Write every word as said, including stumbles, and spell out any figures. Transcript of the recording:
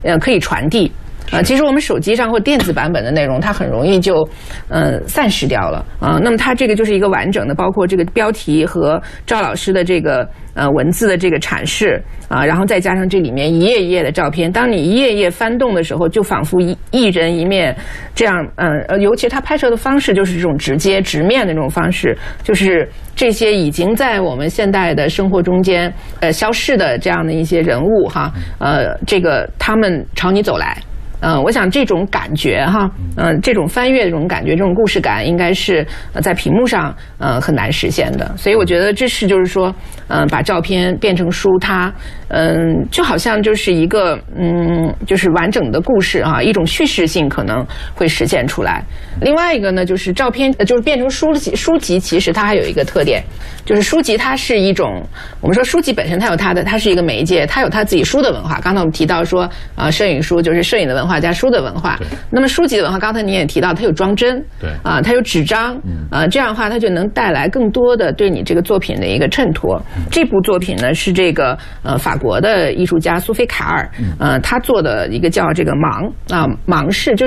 呃可以传递。呃，其实我们手机上或电子版本的内容，它很容易就，呃，散失掉了啊、呃。那么它这个就是一个完整的，包括这个标题和赵老师的这个呃文字的这个阐释啊、呃，然后再加上这里面一页一页的照片。当你一页一页翻动的时候，就仿佛一一人一面这样，嗯呃，尤其他拍摄的方式就是这种直接直面的这种方式，就是这些已经在我们现代的生活中间呃消逝的这样的一些人物哈，呃，这个他们朝你走来。嗯、呃，我想这种感觉哈，嗯、呃，这种翻阅这种感觉，这种故事感，应该是呃在屏幕上呃很难实现的。所以我觉得这是就是说，嗯、呃，把照片变成书，它嗯、呃、就好像就是一个嗯就是完整的故事啊，一种叙事性可能会实现出来。另外一个呢，就是照片呃就是变成书书籍，其实它还有一个特点，就是书籍它是一种我们说书籍本身它有它的它是一个媒介，它有它自己书的文化。刚才我们提到说啊、呃，摄影书就是摄影的文化。加书的文化，那么书籍的文化，刚才你也提到，它有装帧， 对啊、呃，它有纸张，啊、呃，这样的话，它就能带来更多的对你这个作品的一个衬托。嗯、这部作品呢，是这个呃法国的艺术家苏菲卡尔，呃，他做的一个叫这个盲啊、呃、盲视，就